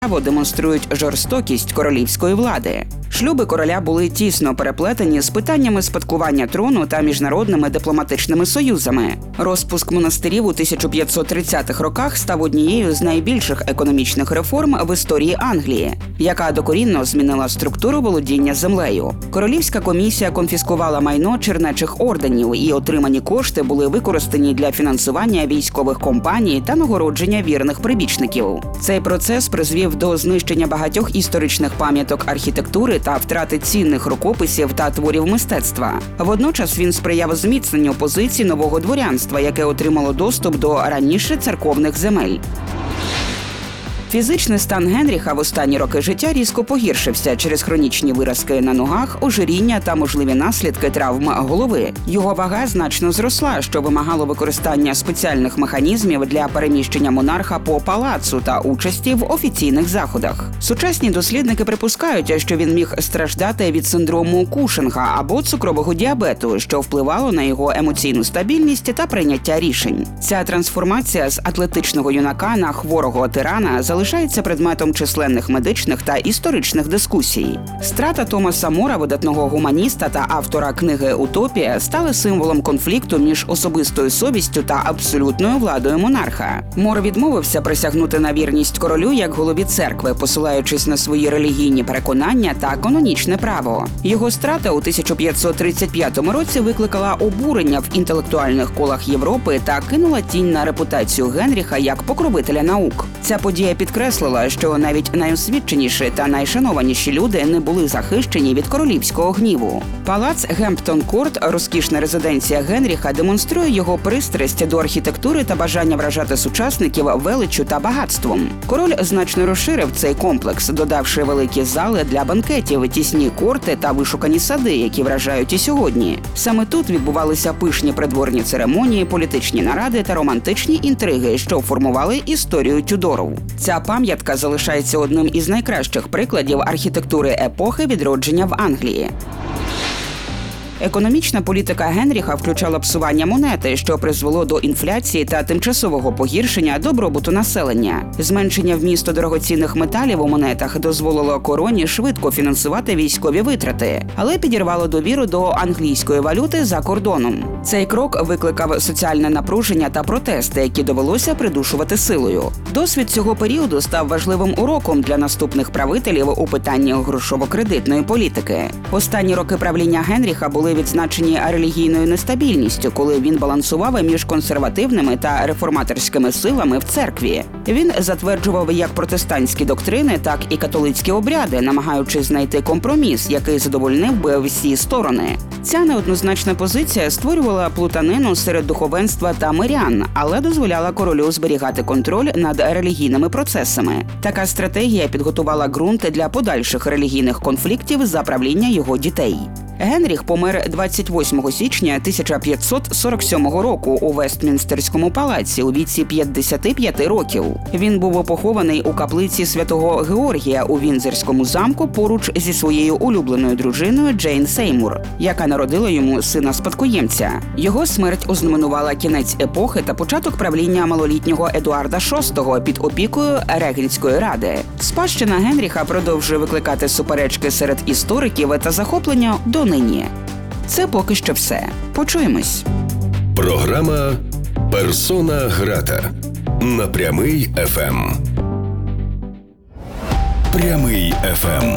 демонструють жорстокість королівської влади. Шлюби короля були тісно переплетені з питаннями спадкування трону та міжнародними дипломатичними союзами. Розпуск монастирів у 1530-х роках став однією з найбільших економічних реформ в історії Англії, яка докорінно змінила структуру володіння землею. Королівська комісія конфіскувала майно чернечих орденів, і отримані кошти були використані для фінансування військових компаній та нагородження вірних прибічників. Цей процес призвів до знищення багатьох історичних пам'яток архітектури та втрати цінних рукописів та творів мистецтва. Водночас він сприяв зміцненню позицій нового дворянства, яке отримало доступ до раніше церковних земель. Фізичний стан Генріха в останні роки життя різко погіршився через хронічні виразки на ногах, ожиріння та можливі наслідки травм голови. Його вага значно зросла, що вимагало використання спеціальних механізмів для переміщення монарха по палацу та участі в офіційних заходах. Сучасні дослідники припускають, що він міг страждати від синдрому Кушинга або цукрового діабету, що впливало на його емоційну стабільність та прийняття рішень. Ця трансформація з атлетичного юнака на хворого тирана залишається предметом численних медичних та історичних дискусій. Страта Томаса Мора, видатного гуманіста та автора книги «Утопія», стали символом конфлікту між особистою совістю та абсолютною владою монарха. Мор відмовився присягнути на вірність королю як голові церкви, посилаючись на свої релігійні переконання та канонічне право. Його страта у 1535 році викликала обурення в інтелектуальних колах Європи та кинула тінь на репутацію Генріха як покровителя наук. Ця подія підкреслила, що навіть найосвіченіші та найшанованіші люди не були захищені від королівського гніву. Палац Гемптон-Корт, розкішна резиденція Генріха, демонструє його пристрасть до архітектури та бажання вражати сучасників величчю та багатством. Король значно розширив цей комплекс, додавши великі зали для банкетів, тісні корти та вишукані сади, які вражають і сьогодні. Саме тут відбувалися пишні придворні церемонії, політичні наради та романтичні інтриги, що формували історію Тюдорів. Ця пам'ятка залишається одним із найкращих прикладів архітектури епохи відродження в Англії. Економічна політика Генріха включала псування монети, що призвело до інфляції та тимчасового погіршення добробуту населення. Зменшення вмісту дорогоцінних металів у монетах дозволило короні швидко фінансувати військові витрати, але підірвало довіру до англійської валюти за кордоном. Цей крок викликав соціальне напруження та протести, які довелося придушувати силою. Досвід цього періоду став важливим уроком для наступних правителів у питанні грошово-кредитної політики. Останні роки правління Генріха були відзначені релігійною нестабільністю, коли він балансував між консервативними та реформаторськими силами в церкві. Він затверджував як протестантські доктрини, так і католицькі обряди, намагаючись знайти компроміс, який задовольнив би всі сторони. Ця неоднозначна позиція створювала плутанину серед духовенства та мирян, але дозволяла королю зберігати контроль над релігійними процесами. Така стратегія підготувала ґрунт для подальших релігійних конфліктів за правління його дітей. Генріх помер 28 січня 1547 року у Вестмінстерському палаці у віці 55 років. Він був похований у каплиці святого Георгія у Віндзорському замку поруч зі своєю улюбленою дружиною Джейн Сеймур, яка народила йому сина-спадкоємця. Його смерть ознаменувала кінець епохи та початок правління малолітнього Едуарда VI під опікою Регенської ради. Спадщина Генріха продовжує викликати суперечки серед істориків та захоплення донині. Це поки що все. Почуємось. Програма «Персона грата» на Прямий ФМ. Прямий ФМ.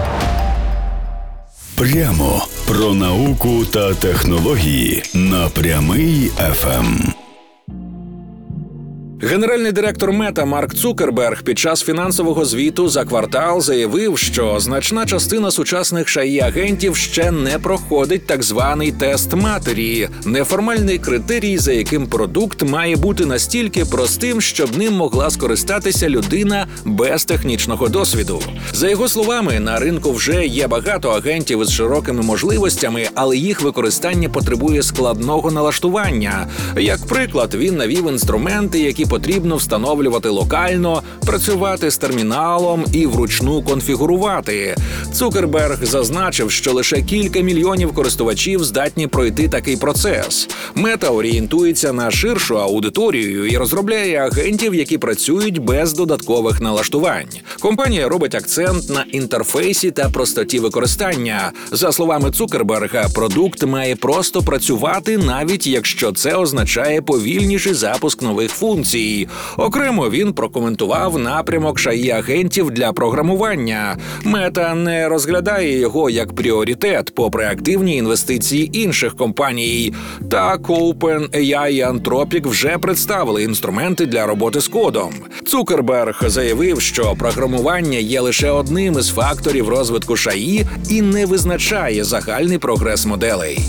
Прямо про науку та технології на Прямий ФМ. Генеральний директор Мета Марк Цукерберг під час фінансового звіту за квартал заявив, що значна частина сучасних ШАІ-агентів ще не проходить так званий тест матері – неформальний критерій, за яким продукт має бути настільки простим, щоб ним могла скористатися людина без технічного досвіду. За його словами, на ринку вже є багато агентів із широкими можливостями, але їх використання потребує складного налаштування. Як приклад, він навів інструменти, які потрібно встановлювати локально, працювати з терміналом і вручну конфігурувати. Цукерберг зазначив, що лише кілька мільйонів користувачів здатні пройти такий процес. Мета орієнтується на ширшу аудиторію і розробляє агентів, які працюють без додаткових налаштувань. Компанія робить акцент на інтерфейсі та простоті використання. За словами Цукерберга, продукт має просто працювати, навіть якщо це означає повільніший запуск нових функцій. Окремо він прокоментував напрямок шаї-агентів для програмування. Мета не розглядає його як пріоритет, попри активні інвестиції інших компаній. Так, OpenAI і Anthropic вже представили інструменти для роботи з кодом. Цукерберг заявив, що програмування є лише одним із факторів розвитку шаї і не визначає загальний прогрес моделей.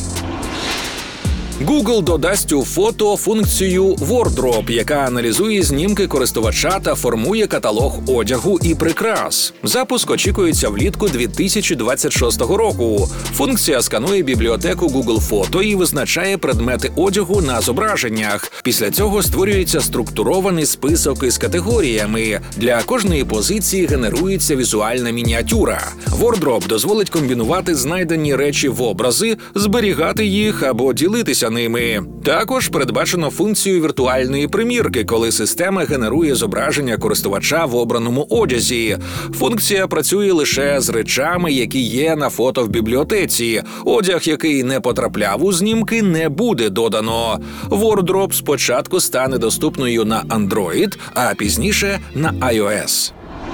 Google додасть у фото функцію Wardrobe, яка аналізує знімки користувача та формує каталог одягу і прикрас. Запуск очікується влітку 2026 року. Функція сканує бібліотеку Google Фото і визначає предмети одягу на зображеннях. Після цього створюється структурований список із категоріями. Для кожної позиції генерується візуальна мініатюра. Wardrobe дозволить комбінувати знайдені речі в образи, зберігати їх або ділитися ними. Також передбачено функцію віртуальної примірки, коли система генерує зображення користувача в обраному одязі. Функція працює лише з речами, які є на фото в бібліотеці. Одяг, який не потрапляв у знімки, не буде додано. Wardrobe спочатку стане доступною на Android, а пізніше на iOS.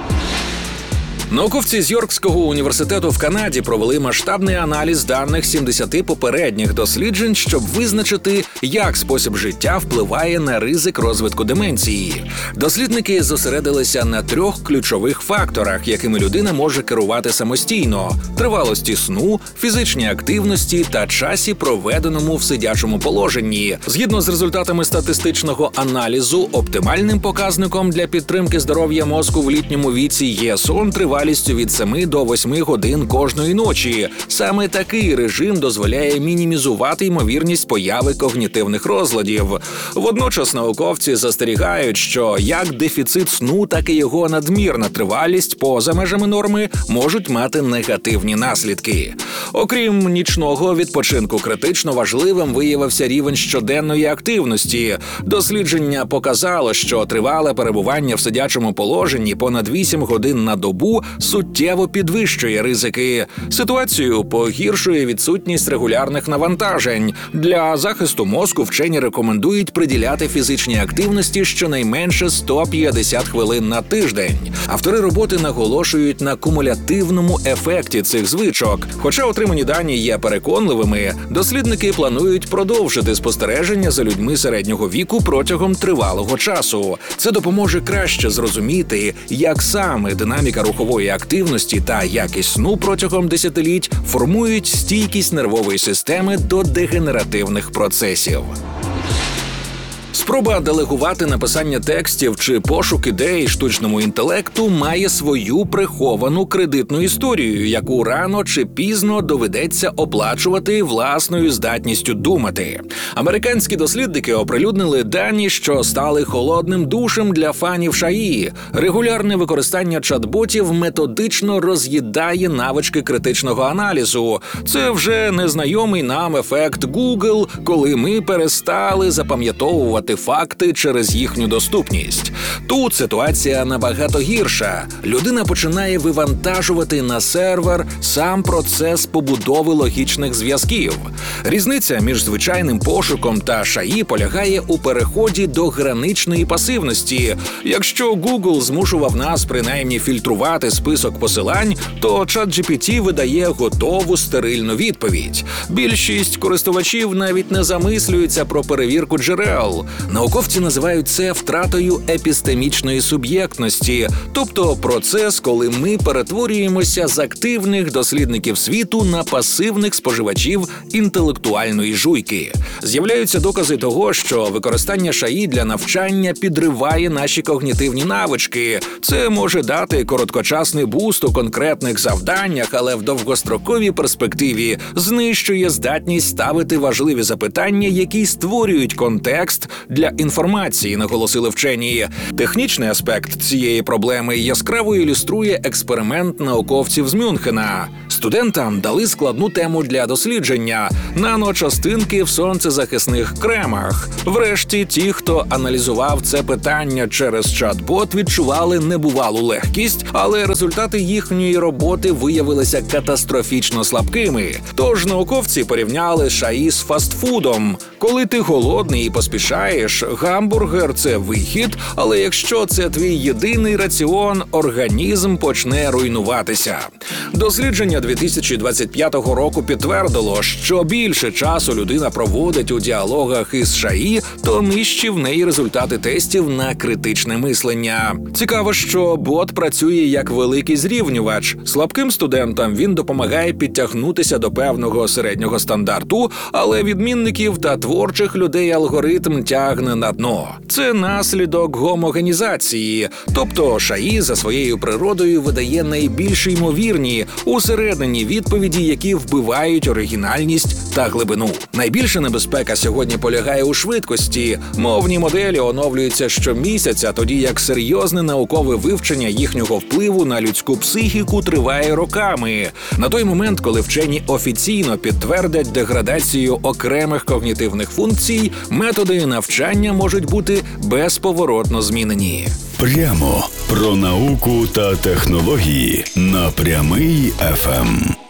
Науковці з Йоркського університету в Канаді провели масштабний аналіз даних 70 попередніх досліджень, щоб визначити, як спосіб життя впливає на ризик розвитку деменції. Дослідники зосередилися на 3 ключових факторах, якими людина може керувати самостійно – тривалості сну, фізичній активності та часі, проведеному в сидячому положенні. Згідно з результатами статистичного аналізу, оптимальним показником для підтримки здоров'я мозку в літньому віці є сон тривалістю від 7 до 8 годин кожної ночі. Саме такий режим дозволяє мінімізувати ймовірність появи когнітивних розладів. Водночас науковці застерігають, що як дефіцит сну, так і його надмірна тривалість поза межами норми можуть мати негативні наслідки. Окрім нічного відпочинку, критично важливим виявився рівень щоденної активності. Дослідження показало, що тривале перебування в сидячому положенні понад 8 годин на добу суттєво підвищує ризики. Ситуацію погіршує відсутність регулярних навантажень. Для захисту мозку вчені рекомендують приділяти фізичній активності щонайменше 150 хвилин на тиждень. Автори роботи наголошують на кумулятивному ефекті цих звичок. Хоча отримані дані є переконливими, дослідники планують продовжити спостереження за людьми середнього віку протягом тривалого часу. Це допоможе краще зрозуміти, як саме динаміка рухової активності та якість сну протягом десятиліть формують стійкість нервової системи до дегенеративних процесів. Спроба делегувати написання текстів чи пошук ідей штучному інтелекту має свою приховану кредитну історію, яку рано чи пізно доведеться оплачувати власною здатністю думати. Американські дослідники оприлюднили дані, що стали холодним душем для фанів шаї. Регулярне використання чат-ботів методично роз'їдає навички критичного аналізу. Це вже незнайомий нам ефект Google, коли ми перестали запам'ятовувати факти через їхню доступність. Тут ситуація набагато гірша. Людина починає вивантажувати на сервер сам процес побудови логічних зв'язків. Різниця між звичайним пошуком та шаї полягає у переході до граничної пасивності. Якщо Google змушував нас принаймні фільтрувати список посилань, то ChatGPT видає готову стерильну відповідь. Більшість користувачів навіть не замислюються про перевірку джерел. Науковці називають це втратою епістемічної суб'єктності, тобто процес, коли ми перетворюємося з активних дослідників світу на пасивних споживачів інтелектуальної жуйки. З'являються докази того, що використання шаї для навчання підриває наші когнітивні навички. Це може дати короткочасний буст у конкретних завданнях, але в довгостроковій перспективі знищує здатність ставити важливі запитання, які створюють контекст для інформації, наголосили вчені. Технічний аспект цієї проблеми яскраво ілюструє експеримент науковців з Мюнхена. Студентам дали складну тему для дослідження – наночастинки в сонцезахисних кремах. Врешті ті, хто аналізував це питання через чат-бот, відчували небувалу легкість, але результати їхньої роботи виявилися катастрофічно слабкими. Тож науковці порівняли шаї з фастфудом. Коли ти голодний і поспішаєш, гамбургер – це вихід, але якщо це твій єдиний раціон, організм почне руйнуватися. Дослідження 2025 року підтвердило, що більше часу людина проводить у діалогах із шаї, то нижчі в неї результати тестів на критичне мислення. Цікаво, що бот працює як великий зрівнювач. Слабким студентам він допомагає підтягнутися до певного середнього стандарту, але відмінників та творчих людей алгоритм тягне на дно. Це наслідок гомогенізації, тобто шаї за своєю природою видає найбільш ймовірні усередині відповіді, які вбивають оригінальність та глибину. Найбільша небезпека сьогодні полягає у швидкості. Мовні моделі оновлюються щомісяця, тоді як серйозне наукове вивчення їхнього впливу на людську психіку триває роками. На той момент, коли вчені офіційно підтвердять деградацію окремих когнітивних функцій, методи навчання можуть бути безповоротно змінені. Прямо про науку та технології на Прямий ФМ.